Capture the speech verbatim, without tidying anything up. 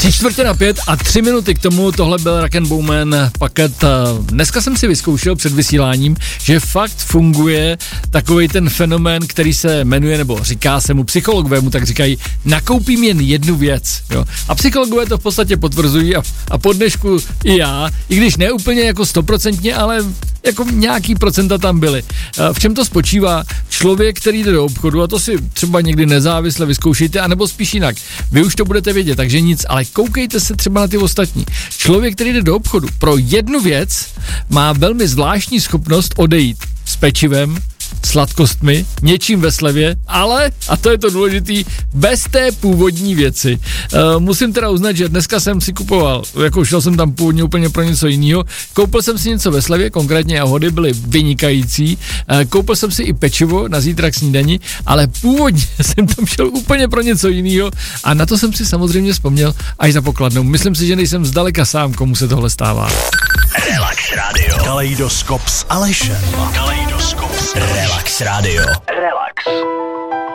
Tři čtvrtě na pět a tři minuty k tomu, tohle byl Rock and Bowman paket. Dneska jsem si vyzkoušel před vysíláním, že fakt funguje takovej ten fenomén, který se jmenuje, nebo říká se mu, psychologové mu tak říkají, nakoupím jen jednu věc. Jo? A psychologové to v podstatě potvrzují a, a po dnešku i já, i když ne úplně jako stoprocentně, ale jako nějaký procenta tam byly. V čem to spočívá? Člověk, který jde do obchodu, a to si třeba někdy nezávisle vyzkoušejte, anebo spíš jinak. Vy už to budete vědět, takže nic, ale koukejte se třeba na ty ostatní. Člověk, který jde do obchodu, pro jednu věc má velmi zvláštní schopnost odejít s pečivem, sladkostmi, něčím ve slevě, ale, a to je to důležitý, bez té původní věci. Uh, musím teda uznat, že dneska jsem si kupoval, jako šel jsem tam původně úplně pro něco jiného, koupil jsem si něco ve slevě, konkrétně jahody byly vynikající, uh, koupil jsem si i pečivo na zítra k snídani, ale původně jsem tam šel úplně pro něco jiného a na to jsem si samozřejmě vzpomněl až za pokladnou. Myslím si, že nejsem zdaleka sám, komu se tohle stává. Relax Radio. Kaleidoskop s Alešem. Kaleidoskop s Relax Radio. Relax.